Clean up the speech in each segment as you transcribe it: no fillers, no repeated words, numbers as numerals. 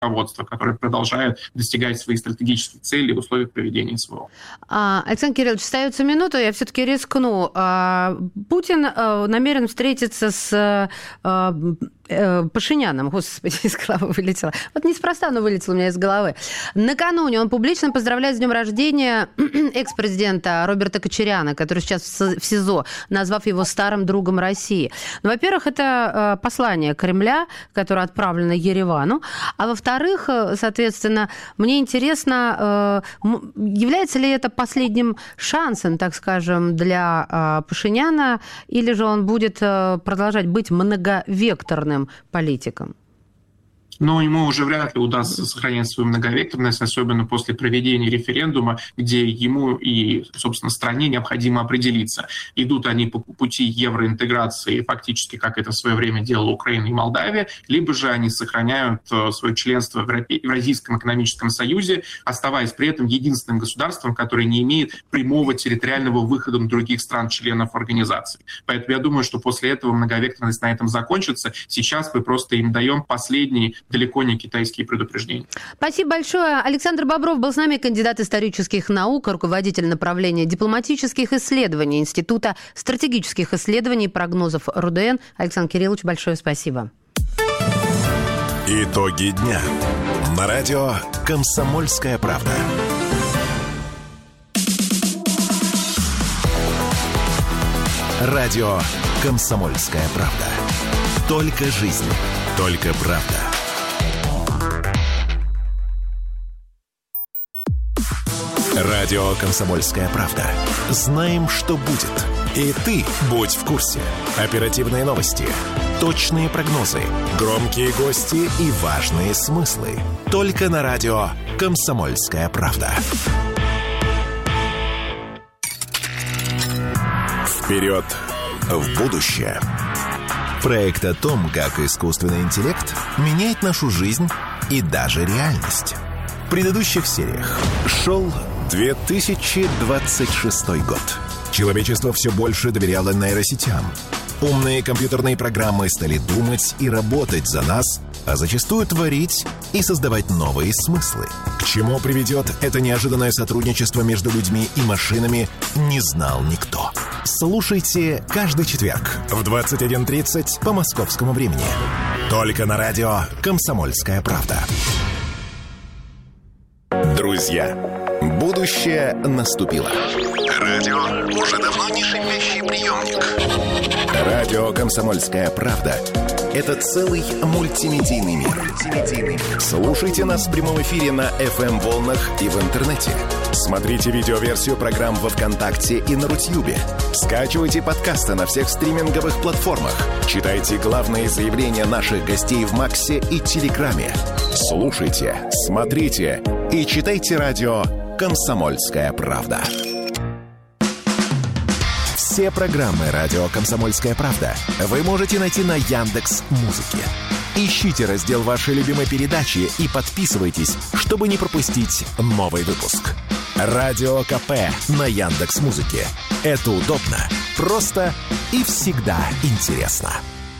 руководство, которое продолжает достигать своих стратегических целей в условиях проведения СВО. Александр Кириллович, остается минута, я все-таки рискну. Путин намерен встретиться с Пашиняном, господи, из головы вылетело. Вот неспроста оно вылетело у меня из головы. Накануне он публично поздравляет с днем рождения экс-президента Роберта Кочаряна, который сейчас в СИЗО, назвав его старым другом России. Ну, во-первых, это послание Кремля, которое отправлено Еревану. А во-вторых, соответственно, мне интересно, является ли это последним шансом, так скажем, для Пашиняна, или же он будет продолжать быть многовекторным политиком? Но ему уже вряд ли удастся сохранять свою многовекторность, особенно после проведения референдума, где ему и, собственно, стране необходимо определиться, идут они по пути евроинтеграции, фактически, как это в свое время делала Украина и Молдавия, либо же они сохраняют свое членство в Евразийском экономическом союзе, оставаясь при этом единственным государством, которое не имеет прямого территориального выхода на других стран-членов организации. Поэтому я думаю, что после этого многовекторность на этом закончится. Сейчас мы просто им даем последний, далеко не китайские предупреждения. Спасибо большое. Александр Бобров был с нами, кандидат исторических наук, руководитель направления дипломатических исследований Института стратегических исследований и прогнозов РУДН. Александр Кириллович, большое спасибо. Итоги дня. На радио «Комсомольская правда». Радио «Комсомольская правда». Только жизнь, только правда. Радио «Комсомольская правда». Знаем, что будет. И ты будь в курсе. Оперативные новости, точные прогнозы, громкие гости и важные смыслы. Только на радио «Комсомольская правда». Вперед в будущее. Проект о том, как искусственный интеллект меняет нашу жизнь и даже реальность. В предыдущих сериях шел 2026 год. Человечество все больше доверяло нейросетям. Умные компьютерные программы стали думать и работать за нас, а зачастую творить и создавать новые смыслы. К чему приведет это неожиданное сотрудничество между людьми и машинами, не знал никто. Слушайте каждый четверг в 21:30 по московскому времени. Только на радио «Комсомольская правда». Друзья, будущее наступило. Радио уже давно не шипящий приемник. Радио «Комсомольская правда» — это целый мультимедийный мир. Слушайте нас в прямом эфире на FM-волнах и в интернете. Смотрите видеоверсию программ во ВКонтакте и на Рутьюбе. Скачивайте подкасты на всех стриминговых платформах. Читайте главные заявления наших гостей в Максе и Телеграме. Слушайте, смотрите и читайте радио «Комсомольская правда». Все программы радио «Комсомольская правда» вы можете найти на Яндекс.Музыке. Ищите раздел вашей любимой передачи и подписывайтесь, чтобы не пропустить новый выпуск. Радио КП на Яндекс.Музыке. Это удобно, просто и всегда интересно.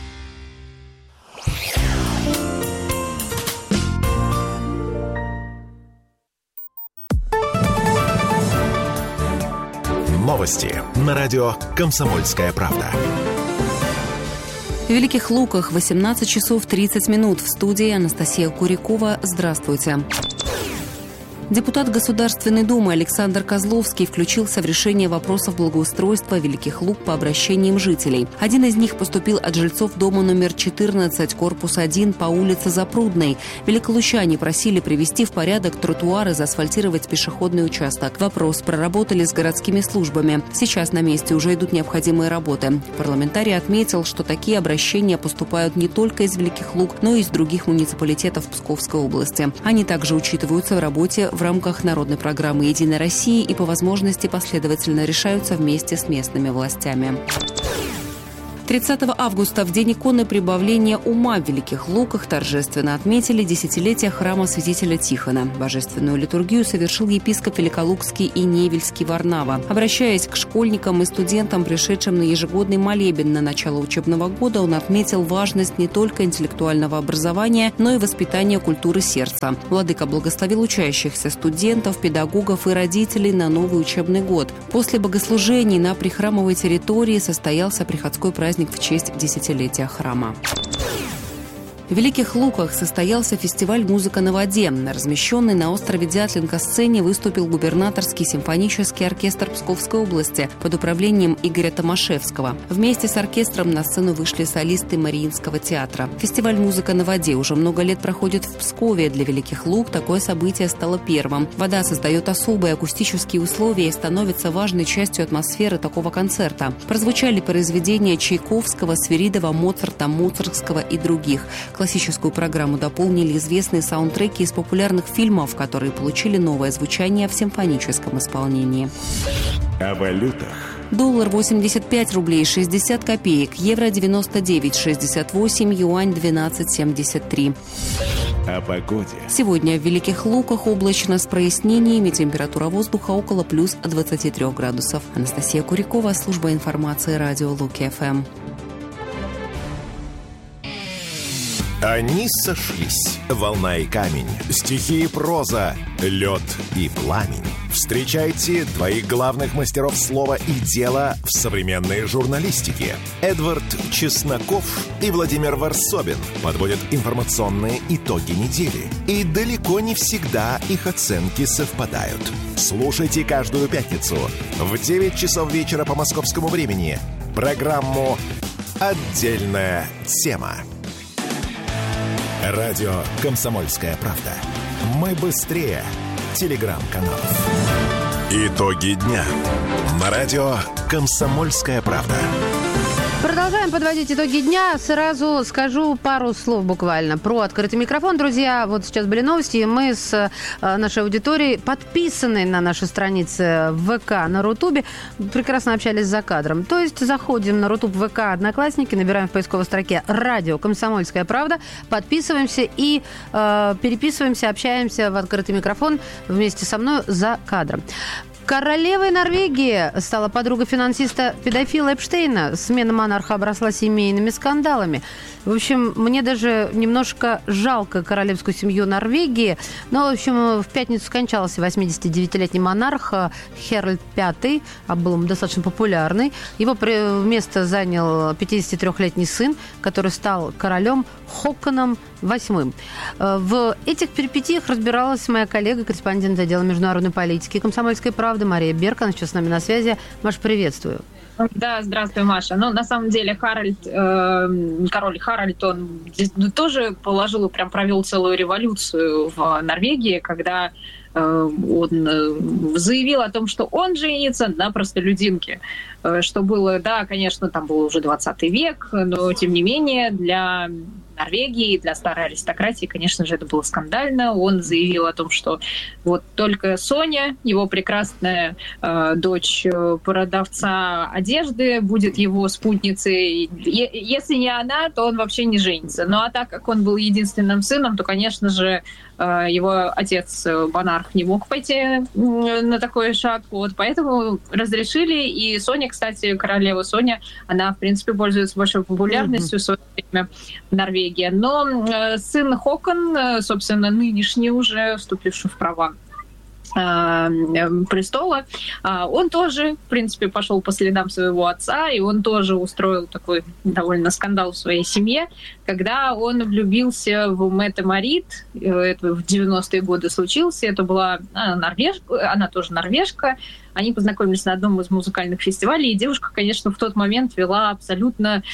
Новости на радио «Комсомольская правда». В Великих Луках 18 часов 30 минут. В студии Анастасия Курякова. Здравствуйте. Депутат Государственной Думы Александр Козловский включился в решение вопросов благоустройства Великих Луг по обращениям жителей. Один из них поступил от жильцов дома номер 14, корпус 1 по улице Запрудной. Великолучане просили привести в порядок тротуар и заасфальтировать пешеходный участок. Вопрос проработали с городскими службами. Сейчас на месте уже идут необходимые работы. Парламентарий отметил, что такие обращения поступают не только из Великих Луг, но и из других муниципалитетов Псковской области. Они также учитываются в работе в рамках народной программы «Единой России» и по возможности последовательно решаются вместе с местными властями. 30 августа, в день иконы прибавления ума в Великих Луках, торжественно отметили десятилетие храма святителя Тихона. Божественную литургию совершил епископ Великолукский и Невельский Варнава. Обращаясь к школьникам и студентам, пришедшим на ежегодный молебен на начало учебного года, он отметил важность не только интеллектуального образования, но и воспитания культуры сердца. Владыка благословил учащихся, студентов, педагогов и родителей на новый учебный год. После богослужений на прихрамовой территории состоялся приходской праздник в честь десятилетия храма. В Великих Луках состоялся фестиваль «Музыка на воде». На размещенной на острове Дятлинка сцене выступил губернаторский симфонический оркестр Псковской области под управлением Игоря Томашевского. Вместе с оркестром на сцену вышли солисты Мариинского театра. Фестиваль «Музыка на воде» уже много лет проходит в Пскове. Для Великих Лук такое событие стало первым. Вода создает особые акустические условия и становится важной частью атмосферы такого концерта. Прозвучали произведения Чайковского, Свиридова, Моцарта, Моцартского и других. Классическую программу дополнили известные саундтреки из популярных фильмов, которые получили новое звучание в симфоническом исполнении. О валютах. Доллар 85 рублей 60 копеек, евро 99,68, юань 12,73. О погоде. Сегодня в Великих Луках облачно с прояснениями, температура воздуха около плюс 23 градусов. Анастасия Курикова, служба информации радио Луки-ФМ. Они сошлись. Волна и камень, стихи и проза, лед и пламень. Встречайте двоих главных мастеров слова и дела в современной журналистике. Эдвард Чесноков и Владимир Варсобин подводят информационные итоги недели. И далеко не всегда их оценки совпадают. Слушайте каждую пятницу в 9 часов вечера по московскому времени программу «Отдельная тема». Радио «Комсомольская правда». Мы быстрее телеграм-каналов. Итоги дня на радио «Комсомольская правда». Продолжаем подводить итоги дня. Сразу скажу пару слов буквально про открытый микрофон. Друзья, вот сейчас были новости, и мы с нашей аудиторией, подписанной на нашей странице в ВК на Рутубе, прекрасно общались за кадром. То есть заходим на Рутуб, ВК, Одноклассники, набираем в поисковой строке «Радио Комсомольская правда», подписываемся и переписываемся, общаемся в открытый микрофон вместе со мной за кадром. Королевой Норвегии стала подруга финансиста-педофила Эпштейна. Смена монарха обросла семейными скандалами. В общем, мне даже немножко жалко королевскую семью Норвегии. Но, в общем, в пятницу скончался 89-летний монарх Херальд V, а был он достаточно популярный. Его место занял 53-летний сын, который стал королем Хоконом VIII. В этих перипетиях разбиралась моя коллега, корреспондент отдела международной политики «Комсомольской правды» Мария Берк. Она сейчас с нами на связи. Маш, приветствую. Да, здравствуй, Маша. Ну, на самом деле, король Харальд, он тоже провел целую революцию в Норвегии, когда он заявил о том, что он женится на простолюдинке. Что было, да, конечно, там был уже 20 век, но, тем не менее, для Норвегии, для старой аристократии, конечно же, это было скандально. Он заявил о том, что вот только Соня, его прекрасная дочь продавца одежды, будет его спутницей. Если не она, то он вообще не женится. Ну а так как он был единственным сыном, то, конечно же, его отец, монарх, не мог пойти на такой шаг. Вот, поэтому разрешили. И Соня, кстати, королева Соня, она, в принципе, пользуется большой популярностью в свое время в Норвегии. Но сын Хокон, собственно, нынешний уже, вступивший в права престола, он тоже, в принципе, пошел по следам своего отца, и он тоже устроил такой довольно скандал в своей семье, когда он влюбился в Мette Marit. Это в 90-е годы случился. Это была норвежка, она тоже норвежка. Они познакомились на одном из музыкальных фестивалей, и девушка, конечно, в тот момент вела абсолютно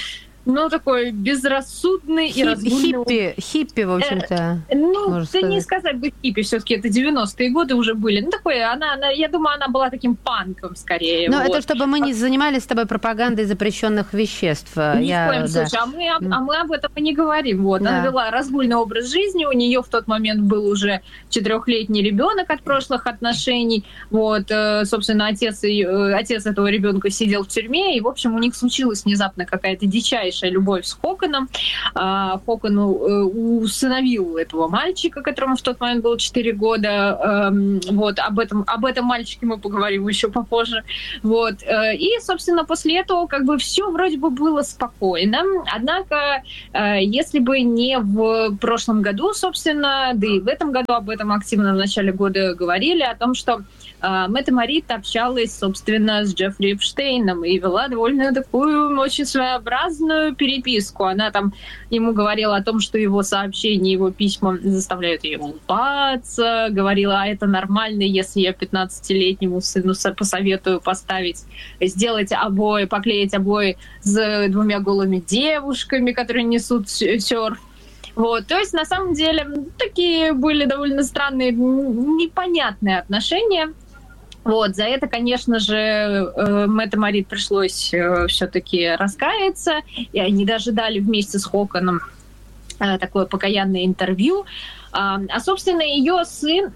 такой безрассудный и разгульный. Хиппи, в общем-то. Да не сказать бы хиппи, все-таки это 90-е годы уже были. Я думаю, она была таким панком скорее. Но это чтобы мы не занимались с тобой пропагандой запрещенных веществ. Ни в коем случае. А мы об этом и не говорим. Она вела разгульный образ жизни, у нее в тот момент был уже 4-летний ребенок от прошлых отношений. Собственно, отец этого ребенка сидел в тюрьме, и, в общем, у них случилась внезапно какая-то дичайшая любовь с Хоконом. Хокон усыновил этого мальчика, которому в тот момент было 4 года. Об этом мальчике мы поговорим еще попозже. И, собственно, после этого все вроде бы было спокойно. Однако, если бы не в прошлом году, собственно, да и в этом году об этом активно в начале года говорили, о том, что Мэтта Морит общалась, собственно, с Джеффри Эпштейном и вела довольно такую очень своеобразную переписку. Она там ему говорила о том, что его сообщения, его письма заставляют ее улыбаться, говорила, это нормально, если я 15-летнему сыну посоветую сделать обои, поклеить обои с 2 голыми девушками, которые несут серф. То есть, на самом деле, такие были довольно странные, непонятные отношения. За это, конечно же, Мэтта Морит пришлось все-таки раскаяться, и они даже дали вместе с Хоконом такое покаянное интервью. Собственно, ее сын,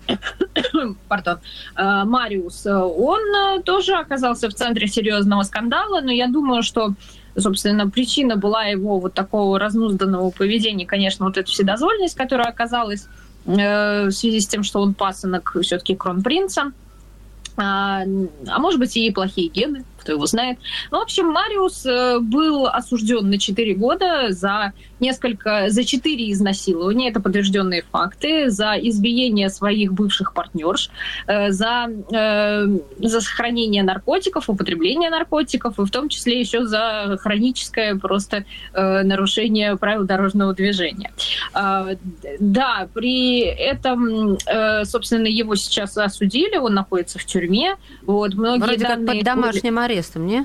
Мариус, он тоже оказался в центре серьезного скандала, но я думаю, что, собственно, причина была его такого разнузданного поведения, конечно, эта вседозволенность, которая оказалась в связи с тем, что он пасынок все-таки кронпринца. А может быть, и плохие гены, кто его знает. В общем, Мариус был осужден на 4 года за 4 изнасилования, это подтвержденные факты, за избиение своих бывших партнерш, за сохранение наркотиков, употребление наркотиков, и в том числе еще за хроническое просто нарушение правил дорожного движения. Да, при этом, собственно, его сейчас осудили, он находится в тюрьме. Вроде как под домашним арестом, не?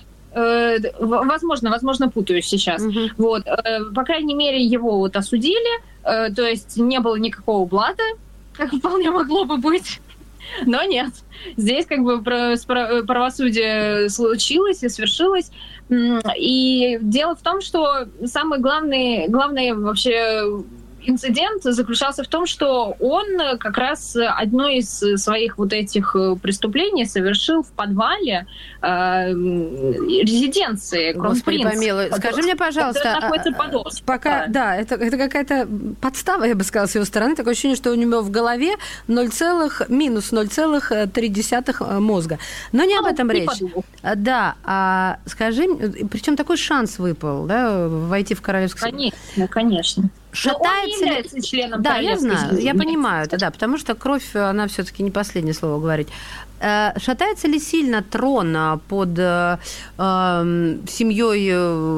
Возможно, путаюсь сейчас. Угу. По крайней мере, его осудили, то есть не было никакого блата, как вполне могло бы быть. Но нет. Здесь правосудие случилось и свершилось. И дело в том, что самый главный вообще инцидент заключался в том, что он как раз одно из своих этих преступлений совершил в подвале резиденции кронпринца. Помилуй, скажи мне, пожалуйста, это какая-то подстава, я бы сказала, с его стороны. Такое ощущение, что у него в голове минус 0,3 мозга. Но не об этом речь. Да, скажи, причем такой шанс выпал, да, войти в королевское... Конечно. Шатается он является членом королевской семьи. Я понимаю это, да, потому что кровь, она все-таки не последнее слово говорит. Шатается ли сильно трон под семьей,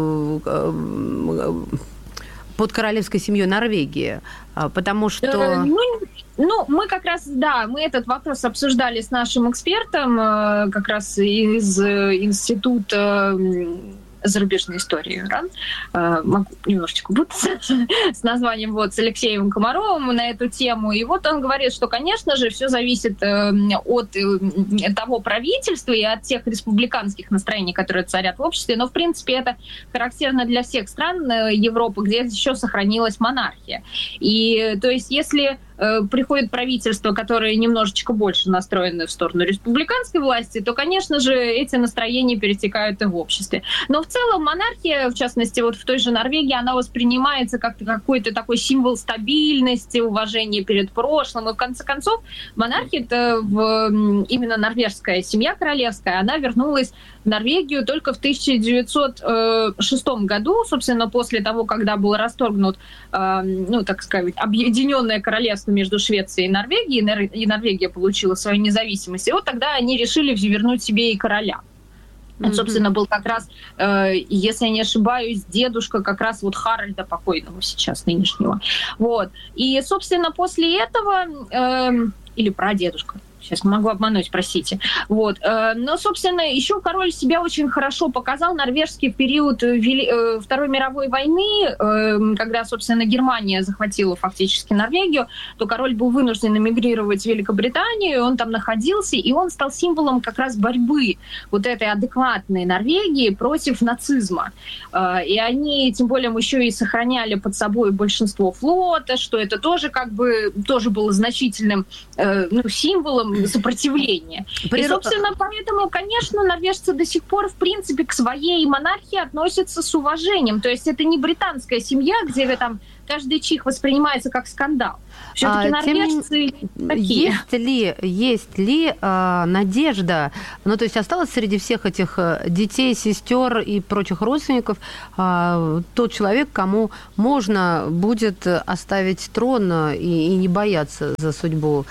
под королевской семьей Норвегии? Потому что... мы как раз, мы этот вопрос обсуждали с нашим экспертом, как раз из Института зарубежной истории РАН. Могу немножечко путаться с названием, с Алексеем Комаровым на эту тему. И он говорит, что, конечно же, все зависит от того правительства и от тех республиканских настроений, которые царят в обществе. Но, в принципе, это характерно для всех стран Европы, где еще сохранилась монархия. И, то есть, если приходит правительство, которое немножечко больше настроено в сторону республиканской власти, то, конечно же, эти настроения перетекают и в обществе. Но в целом монархия, в частности, в той же Норвегии, она воспринимается как какой-то такой символ стабильности, уважения перед прошлым. И в конце концов, монархия, именно норвежская семья королевская, она вернулась в Норвегию только в 1906 году, собственно, после того, когда был расторгнут, так сказать, объединенное королевство между Швецией и Норвегией, и Норвегия получила свою независимость. И тогда они решили вернуть себе и короля. Это, собственно, был как раз, если я не ошибаюсь, дедушка как раз Харальда покойного сейчас, нынешнего. И, собственно, после этого, или прадедушка, Сейчас могу обмануть, простите. Вот. Но, собственно, еще король себя очень хорошо показал норвежский в период Второй мировой войны, когда, собственно, Германия захватила фактически Норвегию, то король был вынужден эмигрировать в Великобританию, он там находился, и он стал символом как раз борьбы вот этой адекватной Норвегии против нацизма. И они, тем более, еще и сохраняли под собой большинство флота, что это тоже как бы тоже было значительным символом сопротивления. И, собственно, поэтому, конечно, норвежцы до сих пор, в принципе, к своей монархии относятся с уважением. То есть это не британская семья, где там каждый чих воспринимается как скандал. Все-таки норвежцы такие. Есть ли надежда, то есть осталось среди всех этих детей, сестер и прочих родственников тот человек, кому можно будет оставить трон и не бояться за судьбу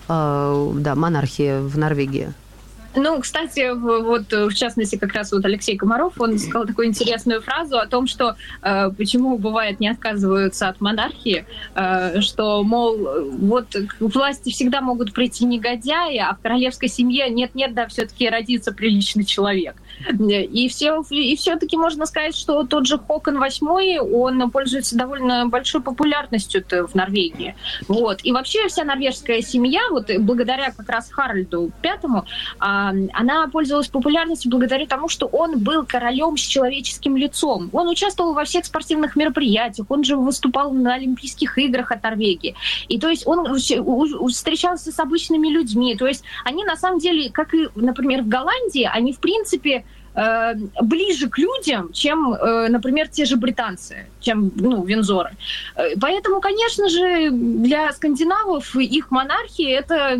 монархии в Норвегии? Кстати, вот в частности, как раз вот Алексей Комаров, он сказал такую интересную фразу о том, что почему, бывает, не отказываются от монархии, что, мол, вот к власти всегда могут прийти негодяи, а в королевской семье нет-нет, да, все-таки родится приличный человек. И все-таки можно сказать, что тот же Håkon VIII, он пользуется довольно большой популярностью в Норвегии. Вот. И вообще вся норвежская семья, вот благодаря как раз Харальду V, она пользовалась популярностью благодаря тому, что он был королем с человеческим лицом. Он участвовал во всех спортивных мероприятиях, он же выступал на Олимпийских играх от Норвегии. И то есть он встречался с обычными людьми. То есть они на самом деле, как и, например, в Голландии, они в принципе ближе к людям, чем, например, те же британцы, чем Виндзоры. Поэтому, конечно же, для скандинавов их монархии это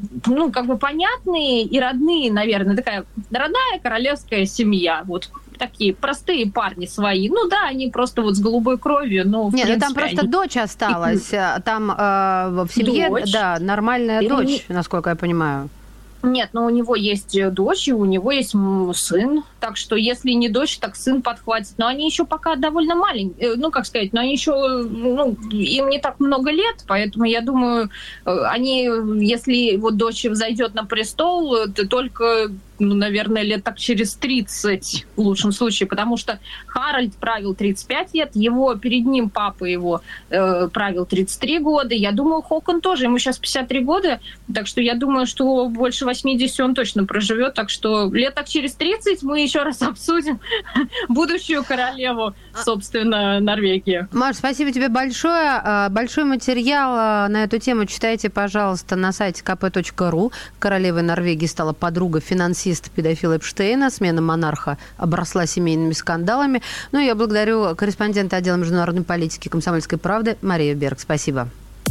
понятные и родные, наверное, такая родная королевская семья. Вот такие простые парни свои. Они просто вот с голубой кровью, но в принципе, там просто дочь осталась. Там в семье, нормальная дочь, насколько я понимаю. Нет, но у него есть дочь, и у него есть сын. Так что если не дочь, так сын подхватит. Но они еще пока довольно маленькие. Но они еще, им не так много лет, поэтому я думаю, они, если вот дочь взойдет на престол, то только, наверное, лет так через 30 в лучшем случае, потому что Харальд правил 35 лет, перед ним папа его правил 33 года. Я думаю, Håkon тоже, ему сейчас 53 года, так что я думаю, что больше 80 он точно проживет, так что лет так через 30 мы еще раз обсудим будущую королеву, собственно, Норвегии. Маш, спасибо тебе большое. Большой материал на эту тему читайте, пожалуйста, на сайте kp.ru. Королевой Норвегии стала подруга финансиста педофила Эпштейна. Смена монарха обросла семейными скандалами. Я благодарю корреспондента отдела международной политики «Комсомольской правды» Марию Берг. Спасибо.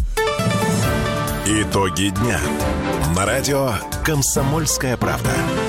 Итоги дня. На радио «Комсомольская правда».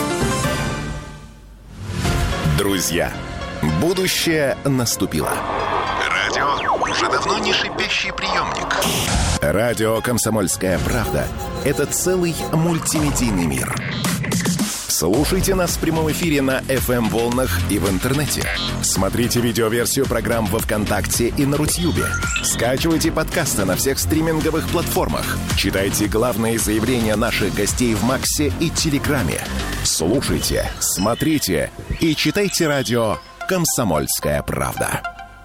Друзья, будущее наступило. Радио уже давно не шипящий приемник. Радио «Комсомольская правда» — это целый мультимедийный мир. Слушайте нас в прямом эфире на FM-волнах и в интернете. Смотрите видеоверсию программ во ВКонтакте и на Рутьюбе. Скачивайте подкасты на всех стриминговых платформах. Читайте главные заявления наших гостей в Максе и Телеграме. Слушайте, смотрите и читайте радио «Комсомольская правда».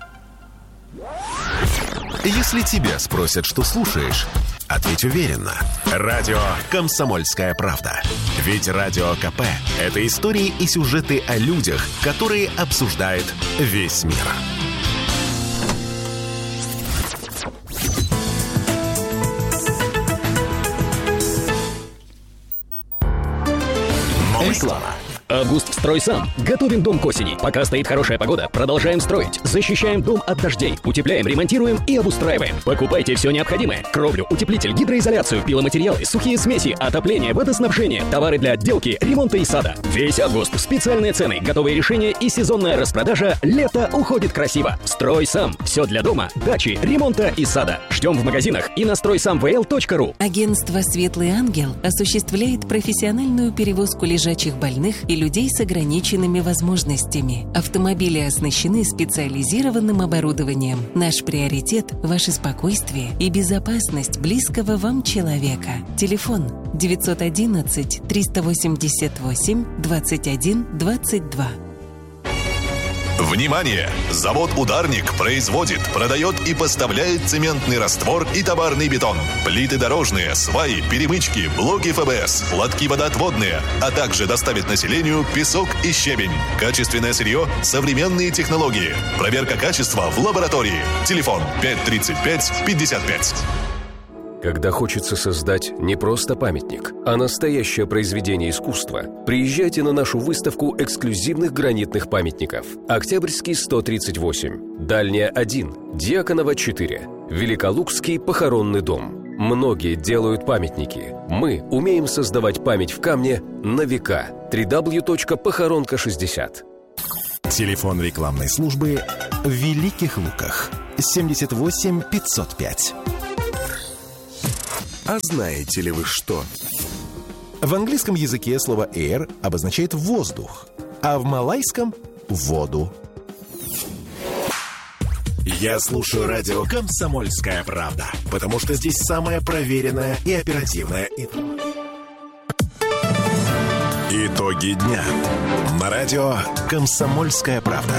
Если тебя спросят, что слушаешь, ответь уверенно. Радио «Комсомольская правда». Ведь Радио КП – это истории и сюжеты о людях, которые обсуждает весь мир. Реклама. Август «Строй сам». Готовим дом к осени. Пока стоит хорошая погода, продолжаем строить. Защищаем дом от дождей. Утепляем, ремонтируем и обустраиваем. Покупайте все необходимое. Кровлю, утеплитель, гидроизоляцию, пиломатериалы, сухие смеси, отопление, водоснабжение, товары для отделки, ремонта и сада. Весь август. Специальные цены, готовые решения и сезонная распродажа. Лето уходит красиво. «Строй сам». Все для дома, дачи, ремонта и сада. Ждем в магазинах и на стройсамвл.ру. Агентство «Светлый ангел» осуществляет профессиональную перевозку лежачих больных и людей с ограниченными возможностями. Автомобили оснащены специализированным оборудованием. Наш приоритет – ваше спокойствие и безопасность близкого вам человека. Телефон 911 388 21 22. Внимание! Завод «Ударник» производит, продает и поставляет цементный раствор и товарный бетон, плиты дорожные, сваи, перемычки, блоки ФБС, лотки водоотводные, а также доставит населению песок и щебень. Качественное сырье, современные технологии. Проверка качества в лаборатории. Телефон 535-55. Когда хочется создать не просто памятник, а настоящее произведение искусства, приезжайте на нашу выставку эксклюзивных гранитных памятников. Октябрьский 138, Дальняя 1, Дьяконова 4, Великолукский похоронный дом. Многие делают памятники. Мы умеем создавать память в камне на века. www.похоронка60. Телефон рекламной службы в Великих Луках 78 505. А знаете ли вы что? В английском языке слово air обозначает воздух, а в малайском – воду. Я слушаю радио «Комсомольская правда», потому что здесь самая проверенная и оперативная информация. Итоги дня на радио «Комсомольская правда».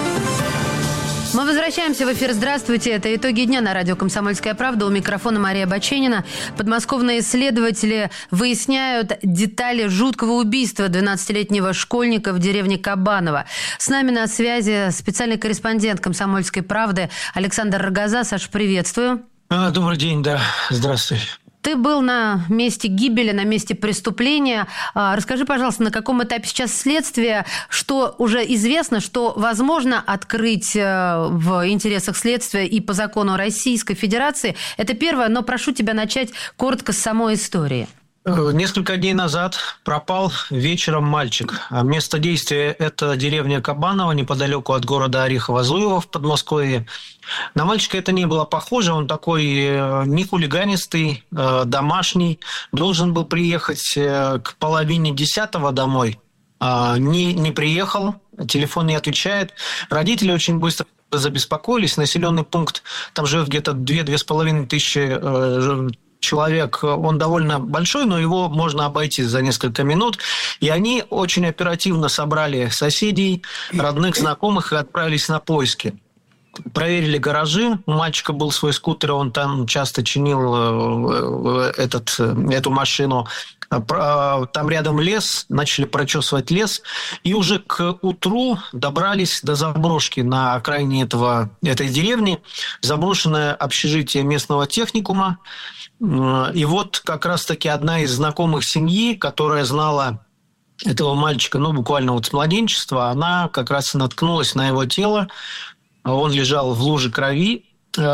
Мы возвращаемся в эфир. Здравствуйте. Это «Итоги дня» на радио «Комсомольская правда». У микрофона Мария Баченина. Подмосковные следователи выясняют детали жуткого убийства 12-летнего школьника в деревне Кабаново. С нами на связи специальный корреспондент «Комсомольской правды» Александр Рогоза. Саша, приветствую. Добрый день, да. Здравствуй. Ты был на месте гибели, на месте преступления. Расскажи, пожалуйста, на каком этапе сейчас следствие, что уже известно, что возможно открыть в интересах следствия и по закону Российской Федерации. Это первое, но прошу тебя начать коротко с самой истории. Несколько дней назад пропал вечером мальчик. Место действия – это деревня Кабаново, неподалеку от города Орехово-Зуево в Подмосковье. На мальчика это не было похоже, он такой не хулиганистый, домашний. Должен был приехать к 9:30 домой. Не приехал, телефон не отвечает. Родители очень быстро забеспокоились. Населенный пункт, там живет где-то 2-2,5 тысячи человек, он довольно большой, но его можно обойти за несколько минут. И они очень оперативно собрали соседей, родных, знакомых и отправились на поиски. Проверили гаражи. У мальчика был свой скутер, он там часто чинил эту машину. Там рядом лес, начали прочесывать лес. И уже к утру добрались до заброшки на окраине этой деревни. Заброшенное общежитие местного техникума. И вот как раз-таки одна из знакомых семьи, которая знала этого мальчика, буквально вот с младенчества, она как раз и наткнулась на его тело. Он лежал в луже крови.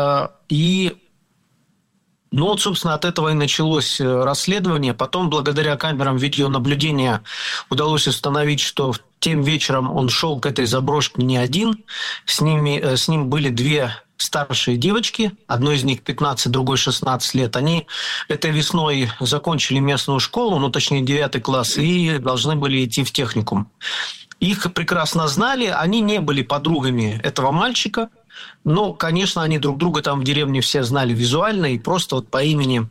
И, собственно, от этого и началось расследование. Потом, благодаря камерам видеонаблюдения, удалось установить, что тем вечером он шел к этой заброшке не один. С ним были две старшие девочки, одной из них 15, другой 16 лет. Они этой весной закончили местную школу, точнее 9 класс, и должны были идти в техникум. Их прекрасно знали, они не были подругами этого мальчика, но, конечно, они друг друга там в деревне все знали визуально и просто вот по имени.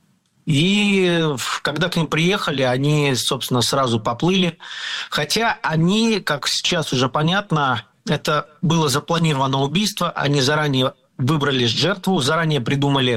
И когда к ним приехали, они, собственно, сразу поплыли. Хотя они, как сейчас уже понятно, это было запланировано убийство, они заранее выбрали жертву, заранее придумали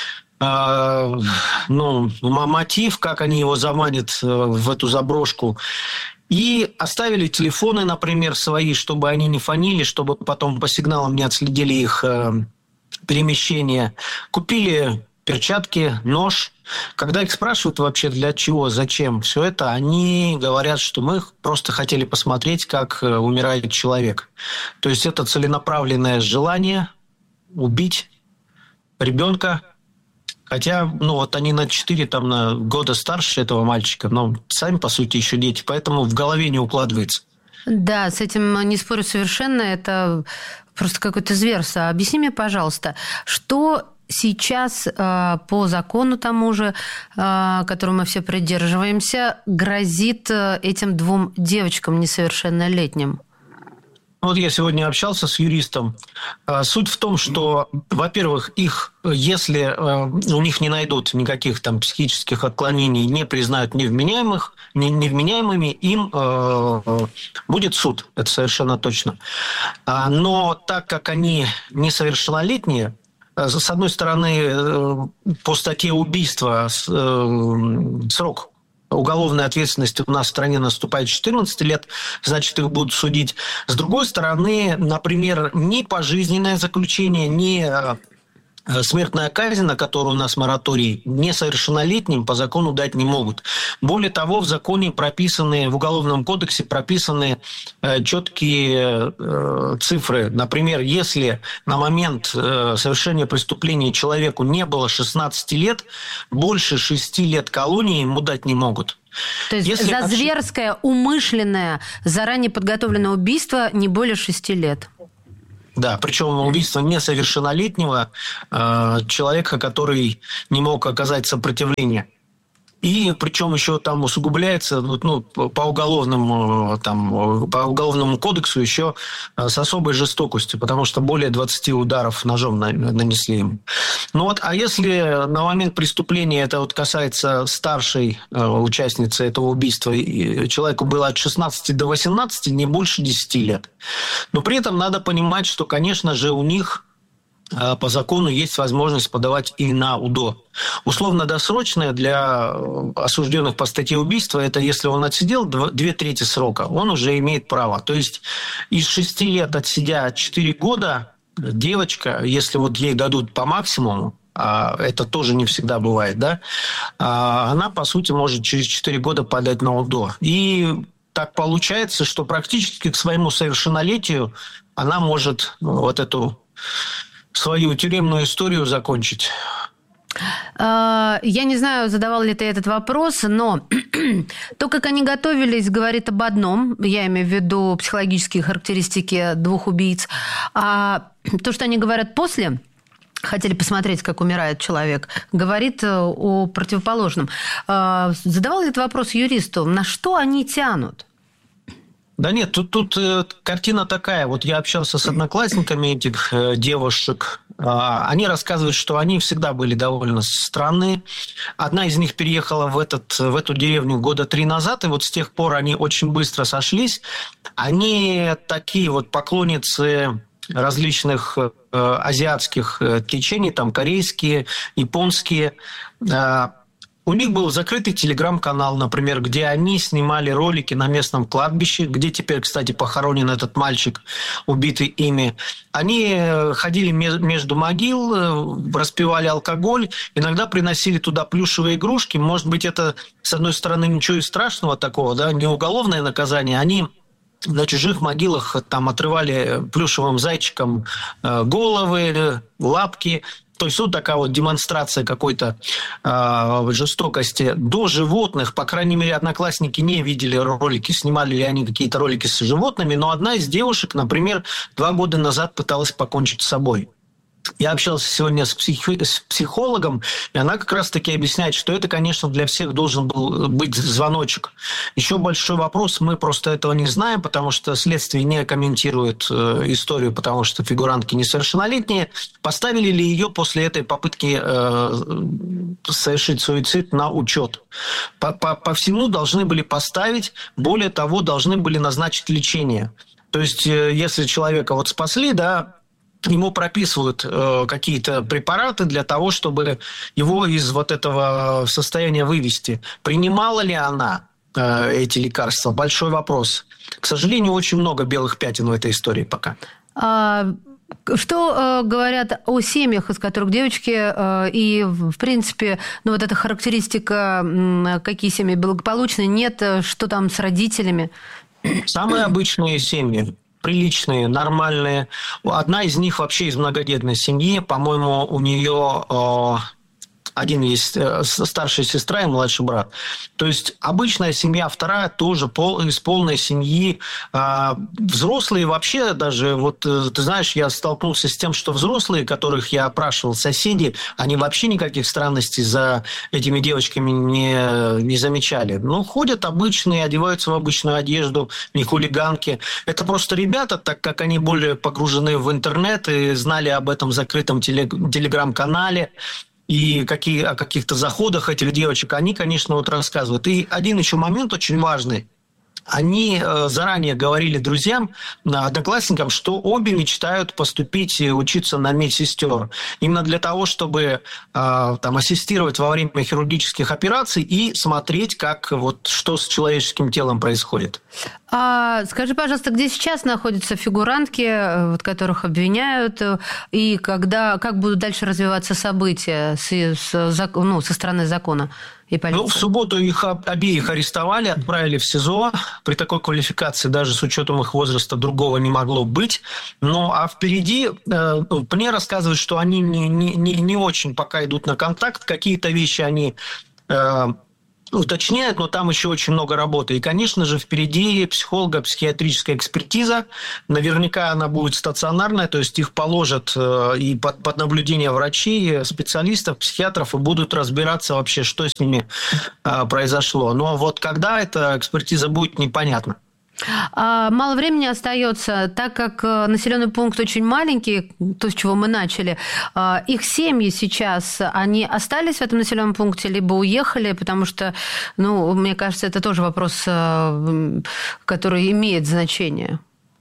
мотив, как они его заманят в эту заброшку. И оставили телефоны, например, свои, чтобы они не фонили, чтобы потом по сигналам не отследили их перемещение. Купили перчатки, нож. Когда их спрашивают вообще для чего, зачем все это, они говорят, что мы просто хотели посмотреть, как умирает человек. То есть это целенаправленное желание убить ребенка. Хотя, они на 4 года старше этого мальчика, но сами, по сути, еще дети, поэтому в голове не укладывается. Да, с этим не спорю совершенно, это просто какое-то зверство. Объясни мне, пожалуйста, что сейчас по закону тому же, которому мы все придерживаемся, грозит этим 2 девочкам несовершеннолетним? Вот я сегодня общался с юристом. Суть в том, что, во-первых, если у них не найдут никаких там психических отклонений, не признают невменяемыми, им будет суд. Это совершенно точно. Но так как они несовершеннолетние, с одной стороны, по статье убийства срок уголовной ответственности у нас в стране наступает 14 лет, значит, их будут судить. С другой стороны, например, ни пожизненное заключение, ни смертная казнь, на которую у нас мораторий, несовершеннолетним по закону дать не могут. Более того, в законе прописаны, в Уголовном кодексе прописаны четкие цифры. Например, если на момент совершения преступления человеку не было 16 лет, больше 6 лет колонии ему дать не могут. То есть за зверское, умышленное, заранее подготовленное убийство не более 6 лет? Да, причем убийство несовершеннолетнего человека, который не мог оказать сопротивление. И причем еще там усугубляется по уголовному кодексу еще с особой жестокостью, потому что более 20 ударов ножом нанесли ему. А если на момент преступления, это касается старшей участницы этого убийства, и человеку было от 16 до 18, не больше 10 лет. Но при этом надо понимать, что, конечно же, у них по закону есть возможность подавать и на УДО. Условно-досрочное для осужденных по статье убийства, это если он отсидел 2/3 срока, он уже имеет право. То есть из 6 лет отсидя 4 года, девочка, если ей дадут по максимуму, а это тоже не всегда бывает, да, она, по сути, может через 4 года подать на УДО. И так получается, что практически к своему совершеннолетию она может эту свою тюремную историю закончить. Я не знаю, задавал ли ты этот вопрос, но то, как они готовились, говорит об одном. Я имею в виду психологические характеристики 2 убийц. А то, что они говорят после, хотели посмотреть, как умирает человек, говорит о противоположном. Задавал ли этот вопрос юристу? На что они тянут? Да нет, тут картина такая. Я общался с одноклассниками этих девушек. Они рассказывают, что они всегда были довольно странные. Одна из них переехала в эту деревню 3 года назад, и с тех пор они очень быстро сошлись. Они такие поклонницы различных азиатских течений, там корейские, японские. У них был закрытый телеграм-канал, например, где они снимали ролики на местном кладбище, где теперь, кстати, похоронен этот мальчик, убитый ими. Они ходили между могил, распивали алкоголь, иногда приносили туда плюшевые игрушки. Может быть, это, с одной стороны, ничего и страшного такого, да, не уголовное наказание. Они на чужих могилах там отрывали плюшевым зайчикам головы, лапки. То есть такая демонстрация какой-то жестокости до животных. По крайней мере, одноклассники не видели ролики, снимали ли они какие-то ролики с животными. Но одна из девушек, например, 2 года назад пыталась покончить с собой. Я общался сегодня с психологом, и она как раз-таки объясняет, что это, конечно, для всех должен был быть звоночек. Еще большой вопрос, мы просто этого не знаем, потому что следствие не комментирует историю, потому что фигурантки несовершеннолетние. Поставили ли ее после этой попытки совершить суицид на учет? По всему должны были поставить, более того, должны были назначить лечение. То есть, если человека спасли, да, ему прописывают какие-то препараты для того, чтобы его из этого состояния вывести. Принимала ли она эти лекарства? Большой вопрос. К сожалению, очень много белых пятен в этой истории пока. Что говорят о семьях, из которых девочки, и, в принципе, эта характеристика, какие семьи благополучные, нет, что там с родителями? Самые обычные семьи. Приличные, нормальные. Одна из них вообще из многодетной семьи. По-моему, у нее один есть старшая сестра и младший брат. То есть обычная семья, вторая тоже из полной семьи. Взрослые вообще даже, вот ты знаешь, я столкнулся с тем, что взрослые, которых я опрашивал, соседи, они вообще никаких странностей за этими девочками не замечали. Ну, ходят обычные, одеваются в обычную одежду, не хулиганки. Это просто ребята, так как они более погружены в интернет и знали об этом закрытом телеграм-канале, и о каких-то заходах этих девочек, они, конечно, вот рассказывают. И один еще момент очень важный. Они заранее говорили друзьям, одноклассникам, что обе мечтают поступить и учиться на медсестер. Именно для того, чтобы ассистировать во время хирургических операций и смотреть, что с человеческим телом происходит. Скажи, пожалуйста, где сейчас находятся фигурантки, которых обвиняют, и как будут дальше развиваться события со стороны закона? В субботу их обеих арестовали, отправили в СИЗО. При такой квалификации даже с учетом их возраста другого не могло быть. А впереди мне рассказывают, что они не очень пока идут на контакт. Какие-то вещи они уточняют, но там еще очень много работы. И, конечно же, впереди психолого-психиатрическая экспертиза. Наверняка она будет стационарная, то есть их положат и под наблюдение врачей, специалистов, психиатров, и будут разбираться вообще, что с ними произошло. Но вот когда эта экспертиза будет, непонятно. Мало времени остается, так как населенный пункт очень маленький, то, с чего мы начали. Их семьи сейчас, они остались в этом населенном пункте, либо уехали, потому что, мне кажется, это тоже вопрос, который имеет значение.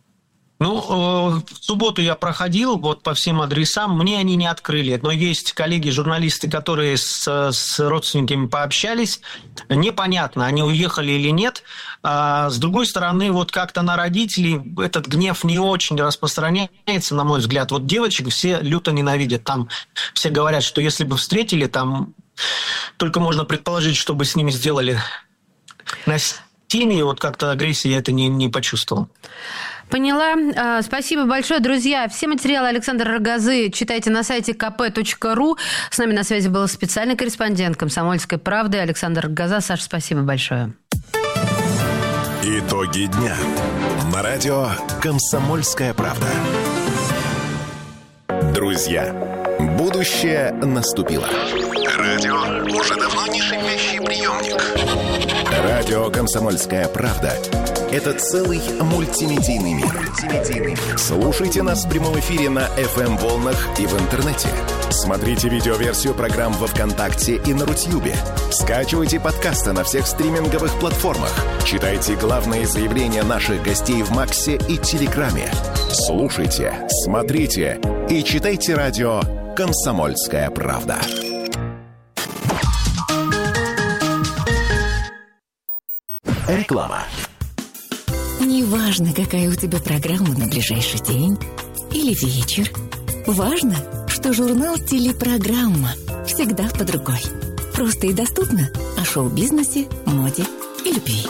В субботу я проходил по всем адресам, мне они не открыли, но есть коллеги-журналисты, которые с родственниками пообщались, непонятно, они уехали или нет. С другой стороны, как-то на родителей этот гнев не очень распространяется, на мой взгляд. девочек все люто ненавидят, там все говорят, что если бы встретили, там только можно предположить, что бы с ними сделали. На теме как-то агрессии я это не почувствовал. Поняла. Спасибо большое, друзья. Все материалы Александра Рогозы читайте на сайте kp.ru. С нами на связи был специальный корреспондент «Комсомольской правды» Александр Рогоза. Саша, спасибо большое. Итоги дня. На радио «Комсомольская правда». Друзья, будущее наступило. Радио уже давно не шипящий приемник. Радио «Комсомольская правда» — это целый мультимедийный мир. Слушайте нас в прямом эфире на FM-волнах и в интернете. Смотрите видеоверсию программ во ВКонтакте и на Рутьюбе. Скачивайте подкасты на всех стриминговых платформах. Читайте главные заявления наших гостей в Максе и Телеграме. Слушайте, смотрите и читайте радио «Комсомольская правда». Реклама. Неважно, какая у тебя программа на ближайший день или вечер. Важно, что журнал «Телепрограмма» всегда под рукой. Просто и доступно о шоу-бизнесе, моде и любви.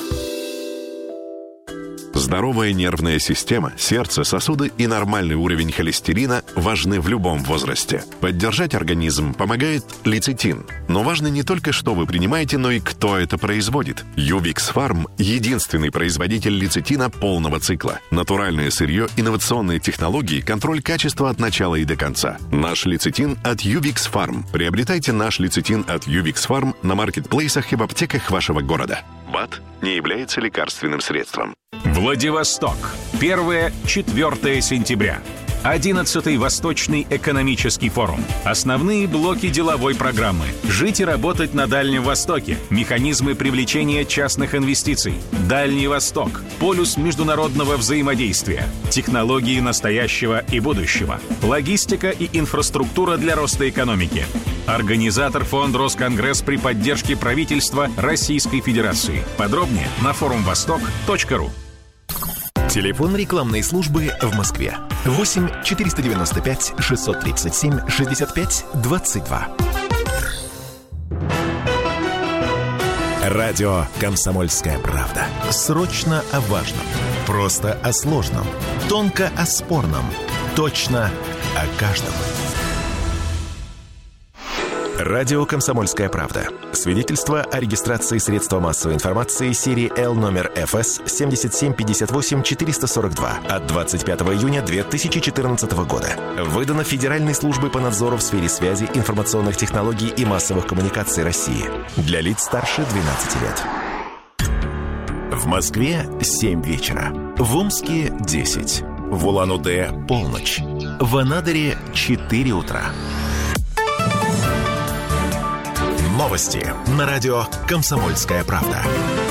Здоровая нервная система, сердце, сосуды и нормальный уровень холестерина важны в любом возрасте. Поддержать организм помогает лецитин. Но важно не только, что вы принимаете, но и кто это производит. Ювикс Фарм – единственный производитель лецитина полного цикла. Натуральное сырье, инновационные технологии, контроль качества от начала и до конца. Наш лецитин от Ювикс Фарм. Приобретайте наш лецитин от Ювикс Фарм на маркетплейсах и в аптеках вашего города. БАД не является лекарственным средством. Владивосток. 1-4 сентября. 11-й Восточный экономический форум. Основные блоки деловой программы. Жить и работать на Дальнем Востоке. Механизмы привлечения частных инвестиций. Дальний Восток. Полюс международного взаимодействия. Технологии настоящего и будущего. Логистика и инфраструктура для роста экономики. Организатор фонд Росконгресс при поддержке правительства Российской Федерации. Подробнее на forumvostok.ru. Телефон рекламной службы в Москве. 8 495 637 65 22. Радио «Комсомольская правда». Срочно о важном. Просто о сложном. Тонко о спорном. Точно о каждом. Радио «Комсомольская правда». Свидетельство о регистрации средства массовой информации серии L номер ФС 7758-442 от 25 июня 2014 года. Выдано Федеральной службой по надзору в сфере связи, информационных технологий и массовых коммуникаций России. Для лиц старше 12 лет. В Москве 7 вечера. В Омске 10. В Улан-Удэ полночь. В Анадыре 4 утра. Новости на радио «Комсомольская правда».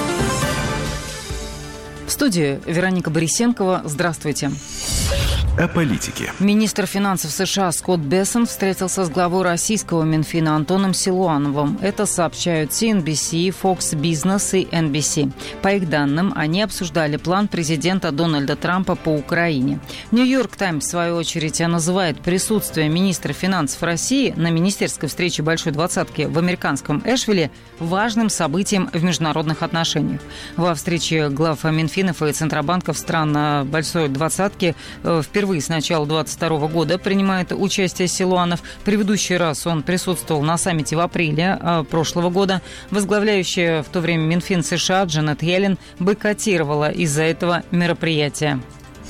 В студии Вероника Борисенкова. Здравствуйте. О политике. Министр финансов США Скотт Бессент встретился с главой российского Минфина Антоном Силуановым. Это сообщают CNBC, Fox Business и NBC. По их данным, они обсуждали план президента Дональда Трампа по Украине. Нью-Йорк Таймс, в свою очередь, называет присутствие министра финансов России на министерской встрече Большой Двадцатки в американском Эшвилле важным событием в международных отношениях. Во встрече глав Минфинов и Центробанков стран Большой Двадцатки впервые с начала 2022 года принимает участие Силуанов. Предыдущий раз он присутствовал на саммите в апреле прошлого года. Возглавляющая в то время Минфин США Джанет Йеллен бойкотировала из-за этого мероприятия.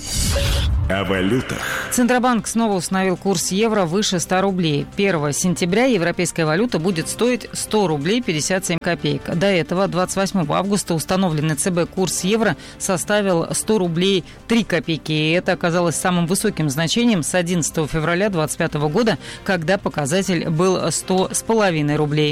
О валютах. Центробанк снова установил курс евро выше 100 рублей. 1 сентября европейская валюта будет стоить 100 рублей 57 копеек. До этого 28 августа установленный ЦБ курс евро составил 100 рублей 3 копейки. И это оказалось самым высоким значением с 11 февраля 2025 года, когда показатель был 100,5 рублей.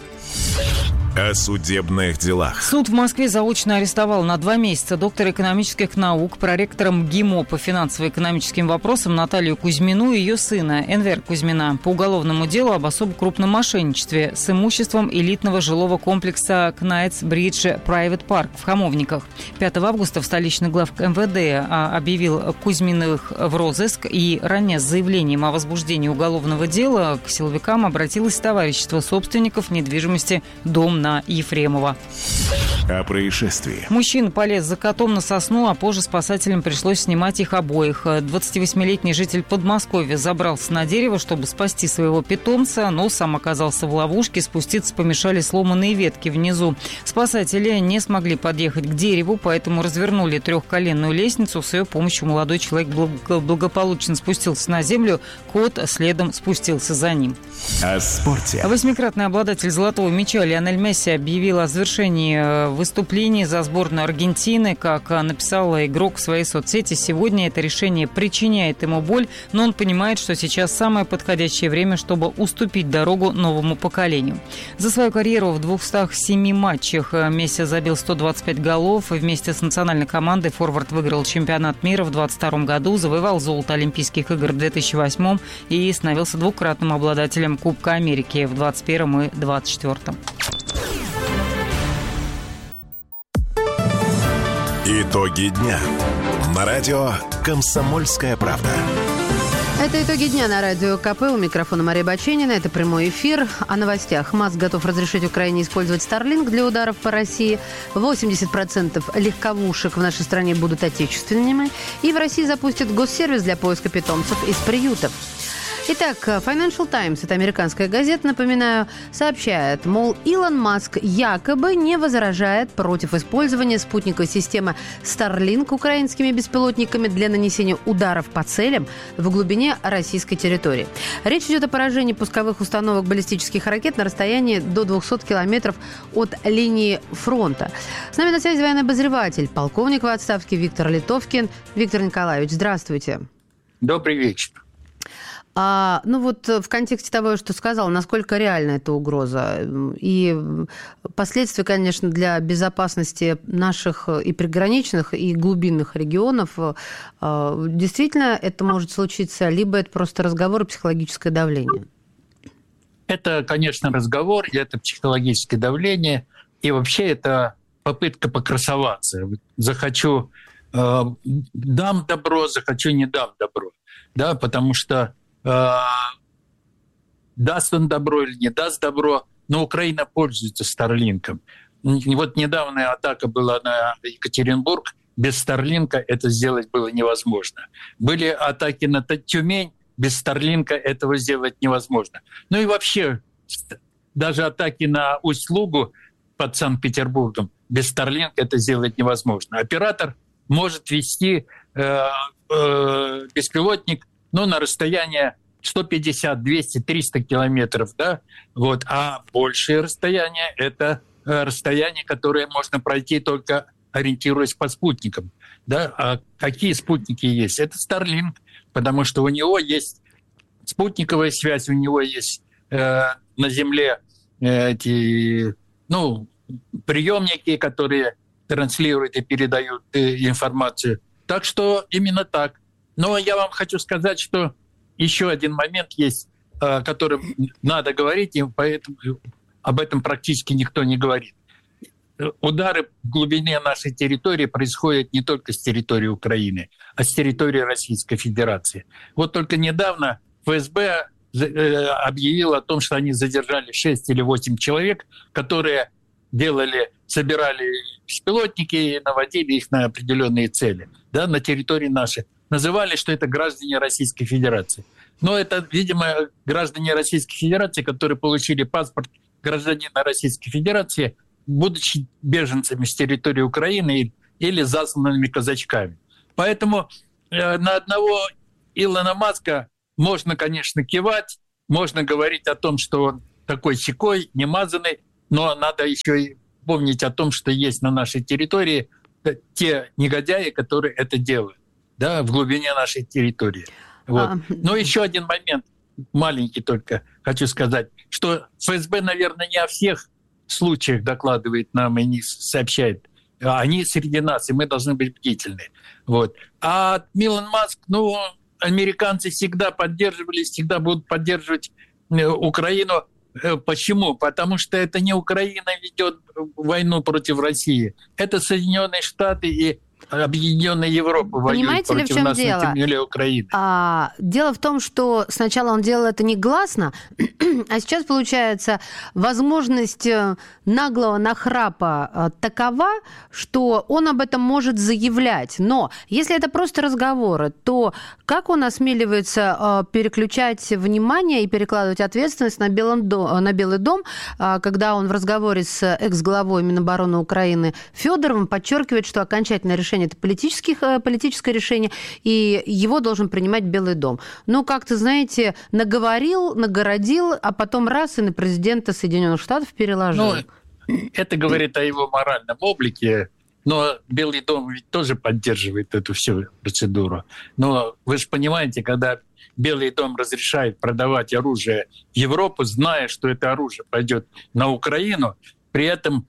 О судебных делах. Суд в Москве заочно арестовал на 2 месяца доктора экономических наук, проректора МГИМО по финансово-экономическим вопросам Наталью Кузьмину и ее сына Энвер Кузьмина по уголовному делу об особо крупном мошенничестве с имуществом элитного жилого комплекса Кнайтс-Бридж Private Park в Хамовниках. 5 августа в столичный главк МВД объявил Кузьминых в розыск, и ранее с заявлением о возбуждении уголовного дела к силовикам обратилось товарищество собственников недвижимости «Дом на Ефремова». О происшествии. Мужчина полез за котом на сосну, а позже спасателям пришлось снимать их обоих. 28-летний житель Подмосковья забрался на дерево, чтобы спасти своего питомца, но сам оказался в ловушке, спуститься помешали сломанные ветки внизу. Спасатели не смогли подъехать к дереву, поэтому развернули трехколенную лестницу. С ее помощью молодой человек благополучно спустился на землю, кот следом спустился за ним. О спорте. 8-кратный обладатель золотого мяча Лионель Месси объявил о завершении выступлений за сборную Аргентины. Как написал игрок в своей соцсети, сегодня это решение причиняет ему боль, но он понимает, что сейчас самое подходящее время, чтобы уступить дорогу новому поколению. За свою карьеру в 207 матчах Месси забил 125 голов. Вместе с национальной командой форвард выиграл чемпионат мира в 2022 году, завоевал золото Олимпийских игр в 2008 и становился двукратным обладателем Кубка Америки в 2021 и 2024. Итоги дня. На радио «Комсомольская правда». Это итоги дня на радио КП. У микрофона Мария Баченина. Это прямой эфир. О новостях. МАС готов разрешить Украине использовать Starlink для ударов по России. 80% легковушек в нашей стране будут отечественными. И в России запустят госсервис для поиска питомцев из приютов. Итак, Financial Times, это американская газета, напоминаю, сообщает, мол, Илон Маск якобы не возражает против использования спутниковой системы Starlink украинскими беспилотниками для нанесения ударов по целям в глубине российской территории. Речь идет о поражении пусковых установок баллистических ракет на расстоянии до 200 километров от линии фронта. С нами на связи военный обозреватель, полковник в отставке Виктор Литовкин. Виктор Николаевич, здравствуйте. Добрый вечер. В контексте того, что сказал, насколько реальна эта угроза и последствия, конечно, для безопасности наших и приграничных, и глубинных регионов, действительно это может случиться, либо это просто разговор и психологическое давление? Это, конечно, разговор, и это психологическое давление, и вообще это попытка покрасоваться. Захочу дам добро, захочу не дам добро, да, потому что даст он добро или не даст добро, но Украина пользуется Старлинком. Вот недавняя атака была на Екатеринбург, без Старлинка это сделать было невозможно. Были атаки на Тюмень, без Старлинка этого сделать невозможно. Ну и вообще даже атаки на Усть-Лугу под Санкт-Петербургом без Starlink это сделать невозможно. Оператор может вести беспилотник, на расстояние 150, 200, 300 километров, да, вот, а большее расстояние – это расстояние, которое можно пройти только ориентируясь по спутникам, да, а какие спутники есть? Это Starlink, потому что у него есть спутниковая связь, у него есть на Земле эти, приемники, которые транслируют и передают информацию. Так что именно так. Но я вам хочу сказать, что еще один момент есть, о котором надо говорить, и поэтому об этом практически никто не говорит. Удары в глубине нашей территории происходят не только с территории Украины, а с территории Российской Федерации. Вот только недавно ФСБ объявил о том, что они задержали 6 или 8 человек, которые собирали беспилотники и наводили их на определенные цели, да, на территории нашей. Называли, что это граждане Российской Федерации. Но это, видимо, граждане Российской Федерации, которые получили паспорт гражданина Российской Федерации, будучи беженцами с территории Украины или засланными казачками. Поэтому на одного Илона Маска можно, конечно, кивать, можно говорить о том, что он такой-сякой, немазанный, но надо еще и помнить о том, что есть на нашей территории те негодяи, которые это делают, да, в глубине нашей территории. Вот. Но еще один момент, маленький только, хочу сказать, что ФСБ, наверное, не о всех случаях докладывает нам и не сообщает. Они среди нас, и мы должны быть бдительны. Вот. А Илон Маск, американцы всегда поддерживали, всегда будут поддерживать Украину. Почему? Потому что это не Украина ведет войну против России. Это Соединенные Штаты и Объединенная Европа воюют против нас, на земле Украины. Дело в том, что сначала он делал это негласно, а сейчас, получается, возможность наглого нахрапа такова, что он об этом может заявлять. Но если это просто разговоры, то как он осмеливается переключать внимание и перекладывать ответственность на Белый дом, когда он в разговоре с экс-главой Минобороны Украины Федоровым подчеркивает, что окончательное решение – это политическое решение, и его должен принимать Белый дом. Как-то, знаете, нагородил, а потом раз и на президента Соединенных Штатов переложил. Это говорит о его моральном облике, но Белый дом ведь тоже поддерживает эту всю процедуру. Но вы же понимаете, когда Белый дом разрешает продавать оружие в Европу, зная, что это оружие пойдет на Украину, при этом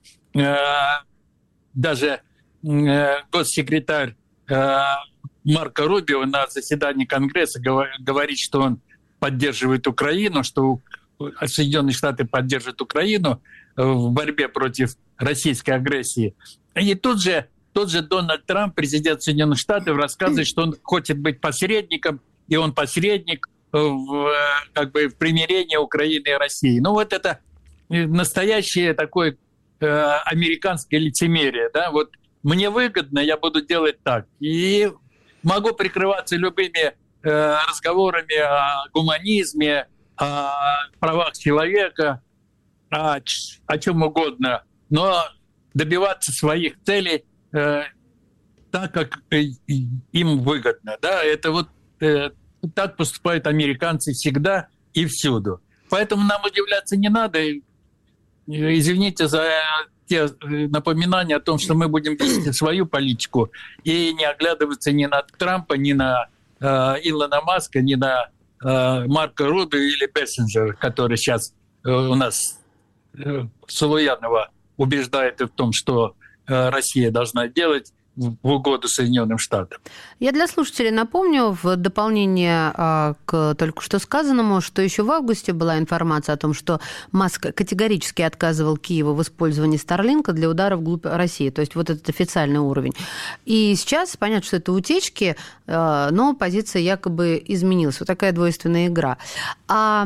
даже госсекретарь Марко Рубио на заседании Конгресса говорит, что он поддерживает Украину, что Соединенные Штаты поддерживают Украину в борьбе против российской агрессии. И тут же Дональд Трамп, президент Соединенных Штатов, рассказывает, что он хочет быть посредником, и он посредник в примирении Украины и России. Это настоящее такое американское лицемерие, да, вот. Мне выгодно, я буду делать так. И могу прикрываться любыми разговорами о гуманизме, о правах человека, о чем угодно, но добиваться своих целей так, как им выгодно. Да? Это так поступают американцы всегда и всюду. Поэтому нам удивляться не надо. Извините за те напоминания о том, что мы будем вести свою политику и не оглядываться ни на Трампа, ни на Илона Маска, ни на Марко Рубио или Бессенджера, который сейчас у нас Солуянова убеждает в том, что Россия должна делать в угоду Соединенным Штатам. Я для слушателей напомню, в дополнение к только что сказанному, что еще в августе была информация о том, что Маск категорически отказывал Киеву в использовании Старлинка для удара вглубь России. То есть этот официальный уровень. И сейчас понятно, что это утечки, но позиция якобы изменилась. Вот такая двойственная игра.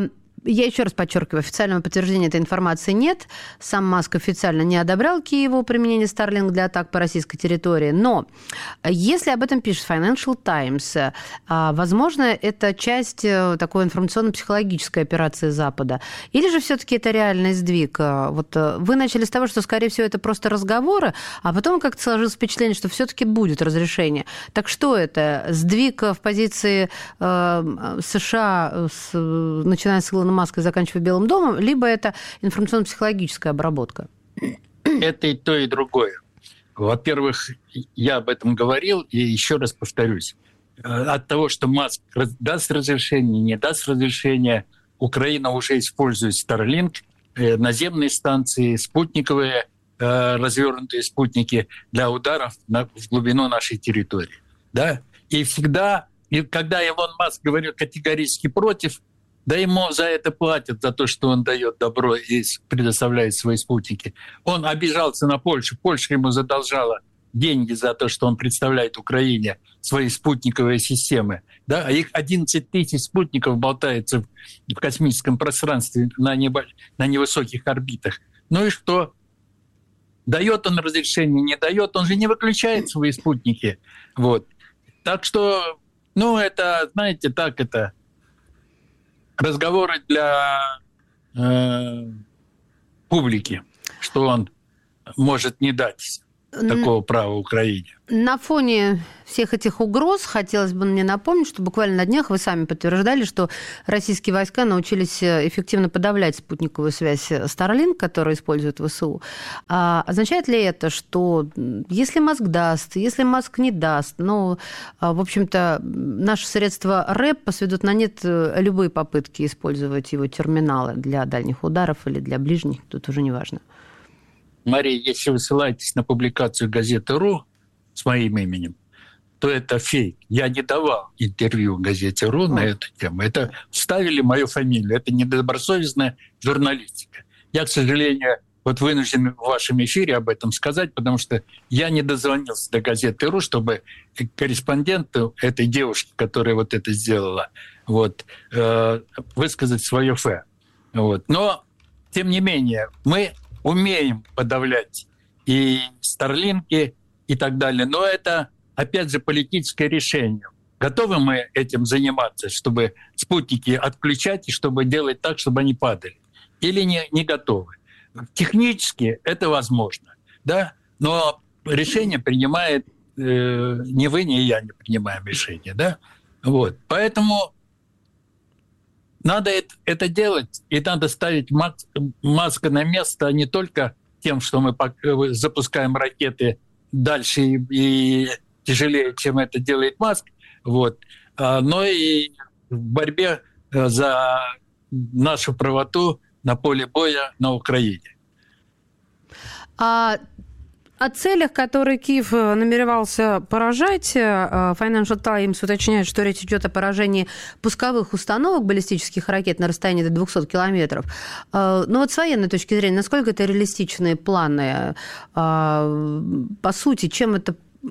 Я еще раз подчеркиваю, официального подтверждения этой информации нет. Сам Маск официально не одобрял Киеву применение Starlink для атак по российской территории. Но если об этом пишет Financial Times, возможно, это часть такой информационно-психологической операции Запада. Или же все-таки это реальный сдвиг? Вот вы начали с того, что, скорее всего, это просто разговоры, а потом как-то сложилось впечатление, что все-таки будет разрешение. Так что это? Сдвиг в позиции США, начиная с Илона Маска и заканчивая Белым домом, либо это информационно-психологическая обработка? Это и то, и другое. Во-первых, я об этом говорил, и еще раз повторюсь. От того, что Маск даст разрешение, не даст разрешения, Украина уже использует Starlink, наземные станции, спутниковые, развернутые спутники для ударов в глубину нашей территории. Да? И всегда, и когда Илон Маск говорил категорически против, да ему за это платят, за то, что он дает добро и предоставляет свои спутники. Он обижался на Польшу. Польша ему задолжала деньги за то, что он представляет Украине свои спутниковые системы. Да? А их 11 тысяч спутников болтается в космическом пространстве на невысоких орбитах. Ну и что? Дает он разрешение, не дает, он же не выключает свои спутники. Вот. Так что, это, знаете, так это разговоры для публики, что он может не дать такого права Украине. На фоне всех этих угроз хотелось бы мне напомнить, что буквально на днях вы сами подтверждали, что российские войска научились эффективно подавлять спутниковую связь Starlink, которую используют ВСУ. Означает ли это, что если Маск даст, если Маск не даст, в общем-то, наши средства РЭП сведут на нет любые попытки использовать его терминалы для дальних ударов или для ближних, тут уже не важно. Мария, если вы ссылаетесь на публикацию газеты «РУ» с моим именем, то это фейк. Я не давал интервью газете «РУ» на эту тему. Это вставили мою фамилию. Это недобросовестная журналистика. Я, к сожалению, вынужден в вашем эфире об этом сказать, потому что я не дозвонился до газеты «РУ», чтобы корреспонденту этой девушки, которая это сделала, высказать свое фэ. Но, тем не менее, мы умеем подавлять и Старлинки и так далее. Но это, опять же, политическое решение. Готовы мы этим заниматься, чтобы спутники отключать и чтобы делать так, чтобы они падали? Или не готовы? Технически это возможно, да? Но решение принимает не вы, не я не принимаем решение. Да? Поэтому надо это делать, и надо ставить Маска на место не только тем, что мы запускаем ракеты дальше и тяжелее, чем это делает Маск, но и в борьбе за нашу правоту на поле боя на Украине. О целях, которые Киев намеревался поражать, Financial Times уточняет, что речь идет о поражении пусковых установок баллистических ракет на расстоянии до 200 километров. Но с военной точки зрения, насколько это реалистичные планы? По сути, чем эта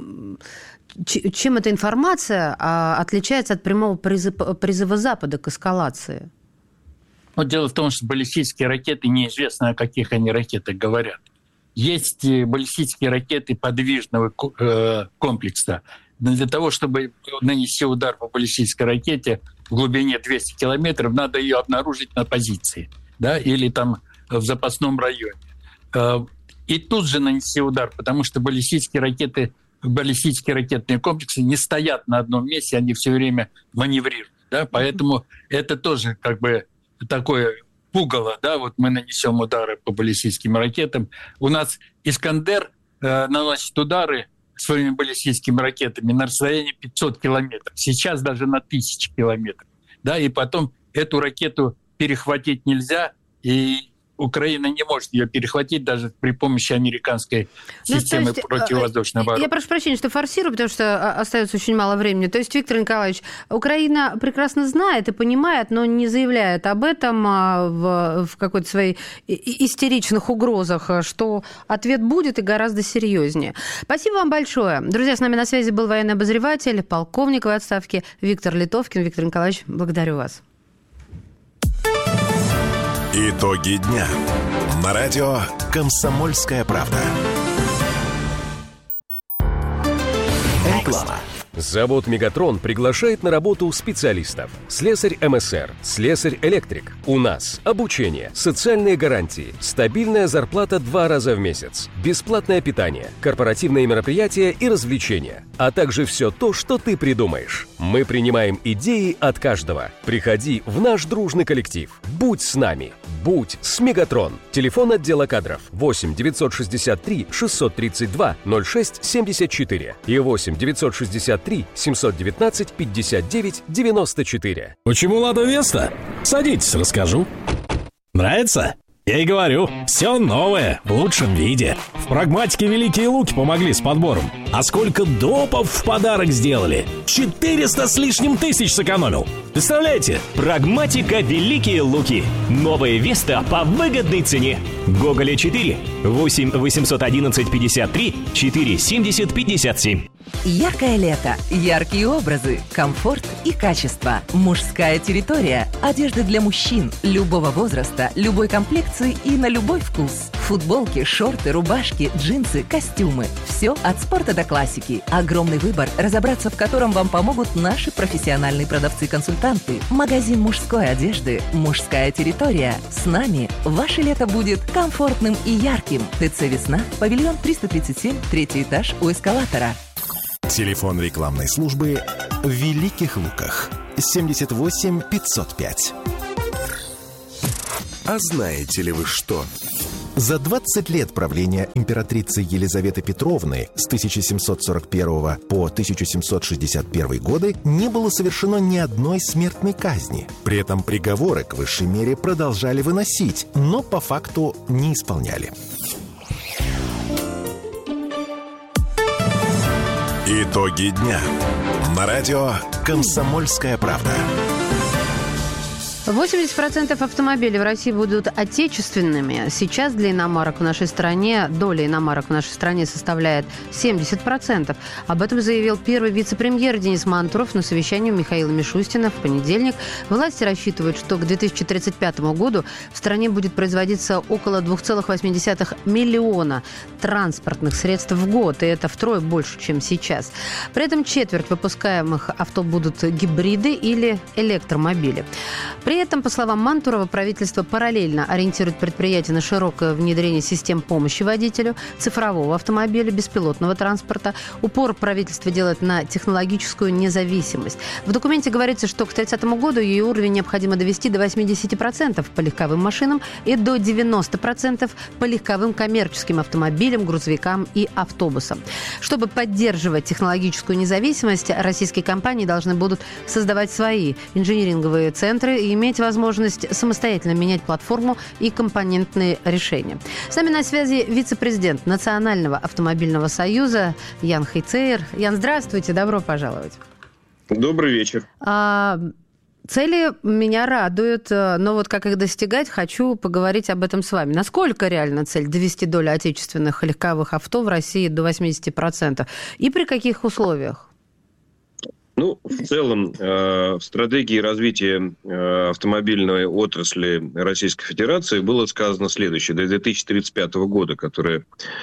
информация отличается от прямого призыва Запада к эскалации? Дело в том, что баллистические ракеты, неизвестно, о каких они ракетах говорят. Есть баллистические ракеты подвижного комплекса. Для того, чтобы нанести удар по баллистической ракете в глубине 200 километров, надо ее обнаружить на позиции, да, или там в запасном районе. И тут же нанести удар, потому что баллистические ракетные комплексы не стоят на одном месте, они все время маневрируют. Да, поэтому это тоже такое пугало, да, мы нанесем удары по баллистическим ракетам. У нас «Искандер» наносит удары своими баллистическими ракетами на расстоянии 500 километров. Сейчас даже на 1000 километров. Да, и потом эту ракету перехватить нельзя, и Украина не может ее перехватить даже при помощи американской системы противовоздушной обороны. Я прошу прощения, что форсирую, потому что остается очень мало времени. То есть, Виктор Николаевич, Украина прекрасно знает и понимает, но не заявляет об этом в какой-то своей истеричных угрозах, что ответ будет и гораздо серьезнее. Спасибо вам большое. Друзья, с нами на связи был военный обозреватель, полковник в отставке Виктор Литовкин. Виктор Николаевич, благодарю вас. Итоги дня. На радио «Комсомольская правда». Реклама. Завод «Мегатрон» приглашает на работу специалистов. Слесарь МСР, слесарь-электрик. У нас обучение, социальные гарантии, стабильная зарплата 2 раза в месяц, бесплатное питание, корпоративные мероприятия и развлечения, а также все то, что ты придумаешь. Мы принимаем идеи от каждого. Приходи в наш дружный коллектив. Будь с нами. Будь с «Мегатрон». Телефон отдела кадров 8 963 632 06 74 и 8 963 719 59 94. Почему «Лада Веста»? Садитесь, расскажу. Нравится? Я и говорю, все новое, в лучшем виде. В «Прагматике» Великие Луки помогли с подбором. А сколько допов в подарок сделали? 400 с лишним тысяч сэкономил. Представляете? «Прагматика» Великие Луки. Новая Веста по выгодной цене. Гоголя 4, 8 811 53 4 70 57. Яркое лето, яркие образы, комфорт и качество. Мужская территория. Одежда для мужчин любого возраста, любой комплекции и на любой вкус. Футболки, шорты, рубашки, джинсы, костюмы. Все от спорта до классики. Огромный выбор, разобраться в котором вам помогут наши профессиональные продавцы-консультанты. Магазин мужской одежды «Мужская территория». С нами ваше лето будет комфортным и ярким. ТЦ «Весна», павильон 337, 3-й этаж у эскалатора. Телефон рекламной службы в Великих Луках 78 505. А знаете ли вы что? За 20 лет правления императрицы Елизаветы Петровны с 1741 по 1761 годы не было совершено ни одной смертной казни. При этом приговоры к высшей мере продолжали выносить, но по факту не исполняли. Итоги дня. На радио «Комсомольская правда». 80% автомобилей в России будут отечественными. Сейчас для иномарок в нашей стране, доля иномарок в нашей стране составляет 70%. Об этом заявил первый вице-премьер Денис Мантуров на совещании у Михаила Мишустина в понедельник. Власти рассчитывают, что к 2035 году в стране будет производиться около 2,8 миллиона транспортных средств в год. И это втрое больше, чем сейчас. При этом четверть выпускаемых авто будут гибриды или электромобили. При этом, по словам Мантурова, правительство параллельно ориентирует предприятия на широкое внедрение систем помощи водителю, цифрового автомобиля, беспилотного транспорта. Упор правительство делает на технологическую независимость. В документе говорится, что к 2030 году ее уровень необходимо довести до 80% по легковым машинам и до 90% по легковым коммерческим автомобилям, грузовикам и автобусам. Чтобы поддерживать технологическую независимость, российские компании должны будут создавать свои инжиниринговые центры и иметь возможность самостоятельно менять платформу и компонентные решения. С нами на связи вице-президент Национального автомобильного союза Ян Хейцейер. Ян, здравствуйте, добро пожаловать. Добрый вечер. Цели меня радуют, но вот как их достигать, хочу поговорить об этом с вами. Насколько реально цель довести долю отечественных легковых авто в России до 80%? И при каких условиях? Ну, в целом, в стратегии развития автомобильной отрасли Российской Федерации было сказано следующее. До 2035 года, которое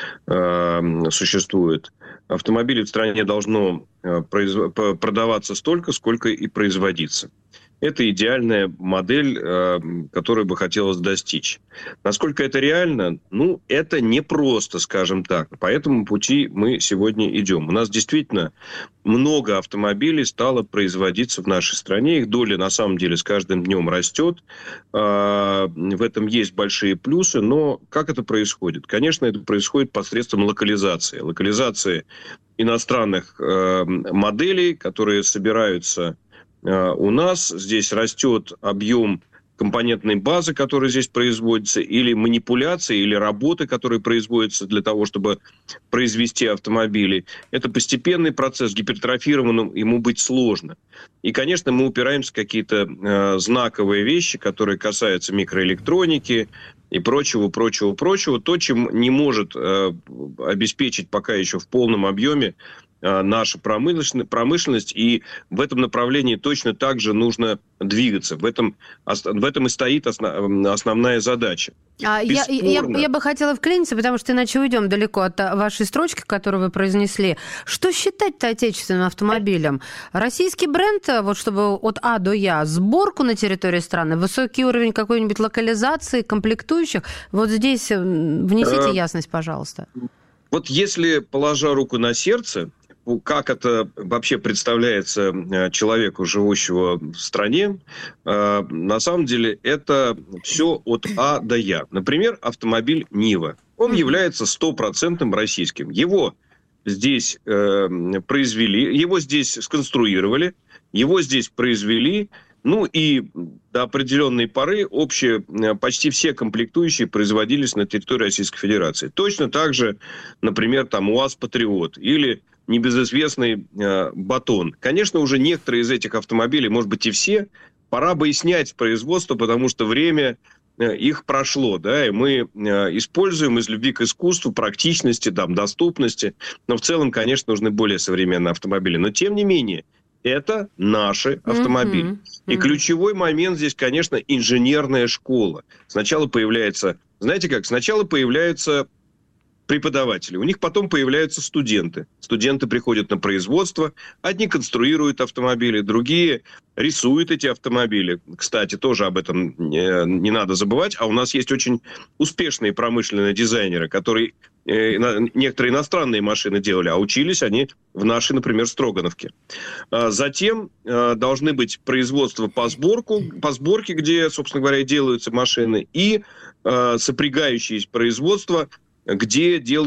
существует, автомобилей в стране должно продаваться столько, сколько и производиться. Это идеальная модель, которую бы хотелось достичь. Насколько это реально? Ну, это непросто, скажем так. По этому пути мы сегодня идем. У нас действительно много автомобилей стало производиться в нашей стране. Их доля, на самом деле, с каждым днем растет. В этом есть большие плюсы. Но как это происходит? Конечно, это происходит посредством локализации. Локализации иностранных моделей, которые собираются у нас. Здесь растет объем компонентной базы, которая здесь производится, или манипуляции, или работы, которые производятся для того, чтобы произвести автомобили. Это постепенный процесс, гипертрофированным ему быть сложно. И, конечно, мы упираемся в какие-то знаковые вещи, которые касаются микроэлектроники и прочего. То, чем не может обеспечить пока еще в полном объеме наша промышленность, и в этом направлении точно так же нужно двигаться. В этом и стоит основная задача. Я бы хотела вклиниться, потому что иначе уйдем далеко от вашей строчки, которую вы произнесли. Что считать-то отечественным автомобилем? Российский бренд, вот чтобы от А до Я, сборку на территории страны, высокий уровень какой-нибудь локализации, комплектующих. Вот здесь внесите ясность, пожалуйста. Вот если, положа руку на сердце, как это вообще представляется человеку, живущего в стране, на самом деле это все от А до Я. Например, автомобиль Нива. Он является 100% российским. Его здесь произвели, его здесь сконструировали, его здесь произвели. Ну и до определенной поры почти все комплектующие производились на территории Российской Федерации. Точно так же, например, там УАЗ «Патриот» или небезызвестный «Батон». Конечно, уже некоторые из этих автомобилей, может быть и все, пора бы и снять с производства, потому что время их прошло, да, и мы используем из любви к искусству, практичности, там, доступности, но в целом, конечно, нужны более современные автомобили. Но тем не менее, это наши автомобили. И ключевой момент здесь, конечно, инженерная школа. Сначала появляется, знаете как, сначала появляются преподаватели, у них потом появляются студенты. Студенты приходят на производство, одни конструируют автомобили, другие рисуют эти автомобили. Кстати, тоже об этом не надо забывать. А у нас есть очень успешные промышленные дизайнеры, которые некоторые иностранные машины делали, а учились они в нашей, например, Строгановке. Затем должны быть производства по сборке, где, собственно говоря, делаются машины, и сопрягающиеся производства, где делают